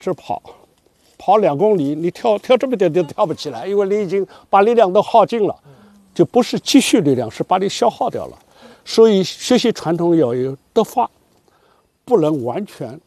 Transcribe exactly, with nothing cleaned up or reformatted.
直跑，跑两公里，你跳跳这么点都跳不起来，因为你已经把力量都耗尽了，就不是积蓄力量，是把你消耗掉了。所以学习传统要有德法，不能完全